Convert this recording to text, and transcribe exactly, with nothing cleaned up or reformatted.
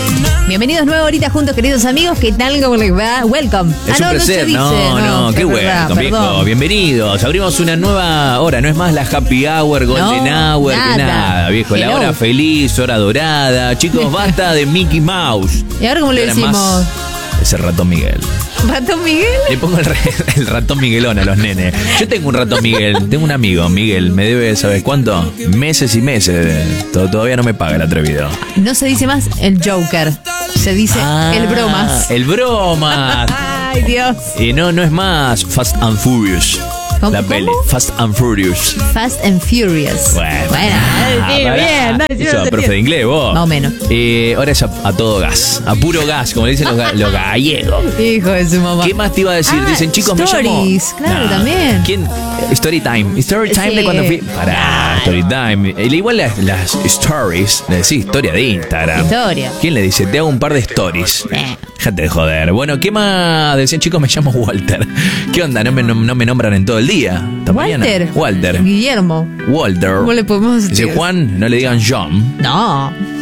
Bienvenidos nueva horita juntos, queridos amigos. ¿Qué tal? ¿Cómo les va? Welcome. Es ah, un no, placer. no, No, dice, no, no, qué es bueno, verdad, viejo. perdón. Bienvenidos. Abrimos una nueva hora. No es más la happy hour, golden No, hour, nada. que nada, viejo. La Hello. hora feliz, hora dorada. Chicos, basta de Mickey Mouse. ¿Y ahora cómo le Ahora decimos? más Es el ratón Miguel. ¿Ratón Miguel? Le pongo el, re- el ratón Miguelón a los nenes. Yo tengo un ratón Miguel, tengo un amigo, Miguel, me debe, ¿sabes cuánto? Meses y meses. Tod- Todavía no me paga el atrevido. No se dice más el Joker. Se dice Ah, el bromas. El bromas. Ay, Dios. Y no, no es más Fast and Furious. ¿Cómo, La peli. cómo? Fast and Furious. Fast and Furious. Bueno, Bueno, ah, sí, pará. bien. No, sí, Eso, no se profe de entiende. inglés, vos. Más o menos. Eh, ahora es a, a todo gas. A puro gas, como le dicen los, ga- los gallegos. Hijo de su mamá. ¿Qué más te iba a decir? Ah, Dicen, chicos, stories, me llamo. claro, también. ¿Quién? Story time. Story time Sí. de cuando fui. Pará, story time. Eh, Igual las, las stories, le decís historia de Instagram. Historia. ¿Quién le dice? Te hago un par de stories. Eh. Déjate de joder. Bueno, ¿qué más? Decían, chicos, me llamo Walter. ¿Qué onda? ¿No me, no, no me nombran en todo el día? ¿Esta mañana? Walter. Walter. Guillermo. Walter. ¿Cómo le podemos Dice decir? Juan, no le digan John. No.